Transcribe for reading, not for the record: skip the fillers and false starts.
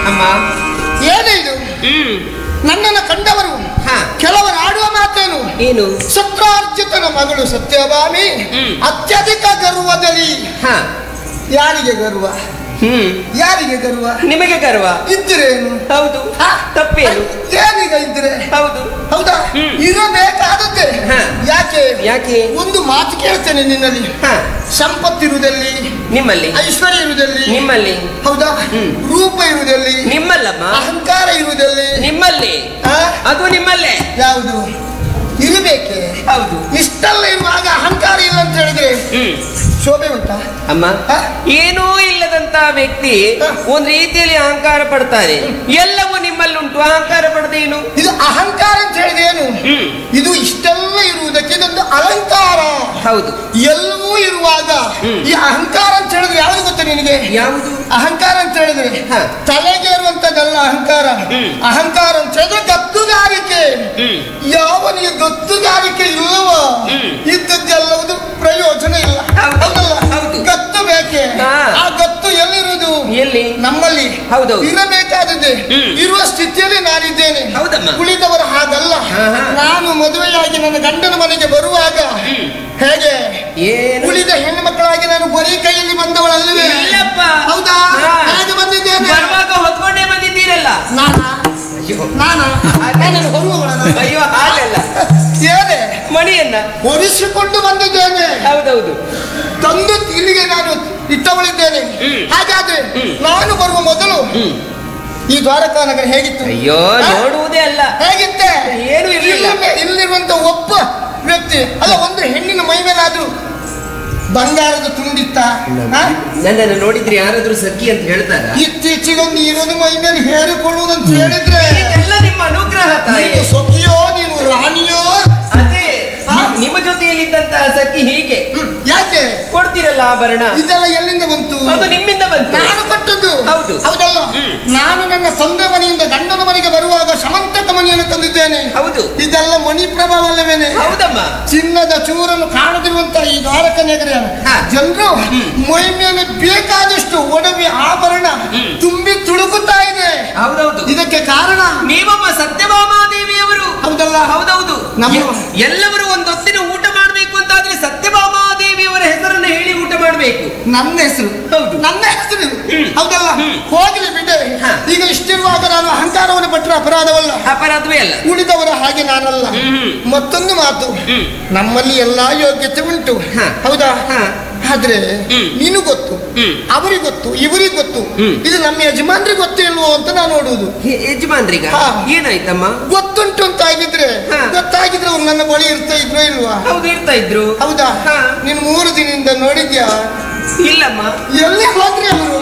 ಅಮ್ಮ ಏನೇ ಇದು? ನನ್ನನ್ನು ಕಂಡವರು ಕೆಲವರು ಆಡುವ ಮಾತೇನು? ಏನು? ಸತ್ರಾರ್ಜಿತನ ಮಗಳು ಸತ್ಯಭಾಮಿ ಅತ್ಯಧಿಕ ಗರ್ವದಲ್ಲಿ. ಯಾರಿಗೆ ಗರ್ವ? ಯಾರಿಗೆ ಗರ್ವ? ನಿಮಗೆ ಗರ್ವ ಇದ್ರೇನು? ಹೌದು. ತಪ್ಪೇನು? ಏನೀಗ ಇದ್ರೆ? ಹೌದು. ಹೌದಾ? ಇರಬೇಕಾದದ್ದೇ. ಯಾಕೆ? ಯಾಕೆ? ಒಂದು ಮಾತು ಕೇಳ್ತೇನೆ ನಿನ್ನಲ್ಲಿ. ಸಂಪತ್ತಿರುವುದಲ್ಲಿ ನಿಮ್ಮಲ್ಲಿ, ಐಶ್ವರ್ಯ ಇರುವುದಲ್ಲಿ ನಿಮ್ಮಲ್ಲಿ, ಹೌದಾ? ರೂಪ ಇರುವುದಲ್ಲಿ ನಿಮ್ಮಲ್ಲಮ್ಮ, ಅಹಂಕಾರ ಇರುವುದಲ್ಲಿ ನಿಮ್ಮಲ್ಲಿ, ಅದು ನಿಮ್ಮಲ್ಲೇ. ಯಾವುದು ಇರಬೇಕೆ? ಹೌದು. ಇಷ್ಟೆಲ್ಲ ಇರುವಾಗ ಅಹಂಕಾರ ಇಲ್ಲ ಅಂತ ಹೇಳಿದ್ರೆ ಶೋಭೆ ಉಂಟಾ ಅಮ್ಮ? ಏನೂ ಇಲ್ಲದಂತ ವ್ಯಕ್ತಿ ಒಂದ್ ರೀತಿಯಲ್ಲಿ ಅಹಂಕಾರ ಪಡ್ತಾರೆ. ಎಲ್ಲವೂ ನಿಮ್ಮಲ್ಲುಂಟು, ಅಹಂಕಾರ ಪಡೆದೇನು? ಇದು ಅಹಂಕಾರ ಅಂತ ಹೇಳಿದ್ರೆ ಏನು? ಇದು ಇಷ್ಟೆಲ್ಲ ಇರುವುದಕ್ಕೆ ಇದೊಂದು ಅಲಂಕಾರ. ಹೌದು. ಎಲ್ಲವೂ ಇರುವಾಗ ಈ ಅಹಂಕಾರ ಅಂತ ಹೇಳಿದ್ರೆ ಯಾವುದು ಗೊತ್ತ ನಿನಗೆ? ಯಾವುದು ಅಹಂಕಾರ ಅಂತ ಹೇಳಿದ್ರೆ? ತಲೆಗೆ ಇರುವಂತದ್ದಲ್ಲ ಅಹಂಕಾರ. ಅಹಂಕಾರ ಅಂತ ಹೇಳಿದ್ರೆ ಗತ್ತುಗಾರಿಕೆ. ಯಾವನಿಗೆ ಗತ್ತುಗಾರಿಕೆ ಇಲ್ಲವೋ ಇದ್ದದ್ದೆಲ್ಲವುದು ಪ್ರಯೋಜನ ಇಲ್ಲ. ಗತ್ತು ಬೇಕೆ. ಆ ಗತ್ತು ಎಲ್ಲಿರುವುದು? ಎಲ್ಲಿ? ನಮ್ಮಲ್ಲಿ. ಹೌದು. ಇರಬೇಕಾದದ್ದೇ. ಇರುವ ಸ್ಥಿತಿಯಲ್ಲಿ ನಾನಿದ್ದೇನೆ. ಉಳಿದವರು ಹಾಗಲ್ಲ. ನಾನು ಮದುವೆಯಾಗಿ ನನ್ನ ಗಂಡನ ಮನೆಗೆ ಬರುವಾಗ ಹೇಗೆ ಉಳಿದ ಹೆಣ್ಣು ಮಕ್ಕಳಾಗಿ ನಾನು ಬರೀ ಕೈಯಲ್ಲಿ ಬಂದವಳಲ್ಲವೇ? ಹೌದಾ? ಹೇಗೆ ಬಂದಿದ್ದೇನೆ? ಹೊತ್ಕೊಂಡೇ ಬಂದಿದ್ದೀರಲ್ಲ. ಅಯ್ಯೋ ಹಾಗಲ್ಲ. ಏನೇ ಮಣಿಯನ್ನ ಒರೆಸಿಕೊಂಡು ಬಂದಿದ್ದೇನೆ. ಹೌದೌದು. ತಂದು ಇಲ್ಲಿಗೆ ನಾನು ಇಟ್ಟವಳಿದ್ದೇನೆ. ಹಾಗಾದ್ರೆ ನಾನು ಬರುವ ಮೊದಲು ಈ ದ್ವಾರಕಾ ನಗರ ಹೇಗಿತ್ತು? ಅಯ್ಯೋ ನೋಡುವುದೇ ಅಲ್ಲ. ಹೇಗಿತ್ತೆ? ಏನು ಇರಲಿಲ್ಲ. ಇಲ್ಲಿರುವಂತ ಒಬ್ಬ ವ್ಯಕ್ತಿ ಅಲ್ಲ, ಒಂದು ಹೆಣ್ಣಿನ ಮೈ ಮೇಲಾದ್ರೂ ಬಂಗಾರದ ತುಂಡಿತ್ತ? ನನ್ನನ್ನು ನೋಡಿದ್ರೆ ಯಾರಾದ್ರೂ ಸಖಿ ಅಂತ ಹೇಳ್ತಾರ? ಇತ್ತೀಚೆಗೊಂದು ಇರೋದು ಮೈ ಮೇಲೆ ಹೇರಿಕೊಳ್ಳುವುದಂತ ಹೇಳಿದ್ರೆ ಎಲ್ಲ ನಿಮ್ಮ ಅನುಗ್ರಹ. ನೀನು ಸಖಿಯೋ ನೀನು ರಾಣಿಯೋ? ಅದೇ ನಿಮ್ಮ ಜೊತೆಯಲ್ಲಿದ್ದಂತ ಸಖಿ ಹೀಗೆ. ಯಾಕೆ ಕೊಡ್ತೀರಲ್ಲ ಆಭರಣ? ಇದೆಲ್ಲ ಎಲ್ಲಿಂದ ಬಂತು? ಅದು ನಿಮ್ಮಿಂದ ಬಂತು. ನಾನು ಕೊಟ್ಟದ್ದು. ಹೌದು. ಹೌದಲ್ಲ? ನಾನು ನನ್ನ ತಂದೆ ಮನೆಯಿಂದ ಗಂಡನ ಮನೆಗೆ ಬರುವಾಗ ಸಮಂತಕ ಮಣಿಯನ್ನು ತಂದಿದ್ದೇನೆ. ಹೌದು. ಇದೆಲ್ಲ ಮಣಿ ಪ್ರಭಾವಲ್ಲವೇನೆ? ಹೌದಮ್ಮ. ಚಿನ್ನದ ಚೂರನ್ನು ಕಾಣದಿರುವಂತ ಈ ದ್ವಾರಕ ನಗರ ಜನರು ಮೈ ಮೇಲೆ ಬೇಕಾದಷ್ಟು ಒಡವೆ ಆಭರಣ ತುಂಬಿ ತುಳುಕುತ್ತಾ ಇದೆ. ಹೌದೌದು. ಇದಕ್ಕೆ ಕಾರಣ ನೀವಮ್ಮ ಸತ್ಯಭಾಮಾದೇವಿಯವರು. ಹೌದಲ್ಲ? ಹೌದೌದು. ಎಲ್ಲರೂ ಒಂದೊತ್ತಿನ ಊಟ ಮಾಡಬೇಕು ಅಂತಾದ್ರೆ ಸತ್ಯಭಾಮಾದೇವಿಯವರ ಹೆಸರನ್ನು ಹೇಳಿ ಊಟ ಮಾಡಬೇಕು. ನನ್ನ ಹೆಸರು? ಹೌದು. ನನ್ನ ಹೆಸರು. ಹೌದಲ್ಲ? ಹೋಗಲಿ ಬಿಟ್ಟೆ. ಈಗ ಇಷ್ಟಿರುವಾಗ ನಾನು ಅಹಂಕಾರವನ್ನು ಪಟ್ಟರೆ ಅಪರಾಧವಲ್ಲ. ಅಪರಾಧವೇ ಅಲ್ಲ. ಉಳಿದವರ ಹಾಗೆ ನಾನಲ್ಲ. ಮತ್ತೊಂದು ಮಾತು, ನಮ್ಮಲ್ಲಿ ಎಲ್ಲಾ ಯೋಗ್ಯತೆ ಉಂಟು. ಹೌದಾ? ಆದ್ರೆ ನೀನು ಗೊತ್ತು, ಅವರಿಗೆ ಗೊತ್ತು, ಇವರಿಗೆ ಗೊತ್ತು. ಇದು ನಮ್ಮ ಯಜಮಾನ್ರಿಗೆ ಗೊತ್ತೇ ಇಲ್ವೋ ಅಂತ ನಾನು ನೋಡುವುದು. ಯಜಮಾನ್ರಿಗ ಏನಾಯ್ತಮ್ಮ? ಗೊತ್ತುಂಟು ಅಂತ ಆಗಿದ್ರೆ ಗೊತ್ತಾಗಿದ್ರೆ ಅವ್ರು ನನ್ನ ಬಳಿ ಇರ್ತಾ ಇದ್ರು ಇಲ್ವಾ? ಹೌದು, ಇರ್ತಾ ಇದ್ರು. ಹೌದಾ? ನೀನು 3 ದಿನದಿಂದ ನೋಡಿದ್ಯಾ? ಇಲ್ಲಮ್ಮ. ಎಲ್ಲಿ ಹೋದ್ರಿ ಅವರು?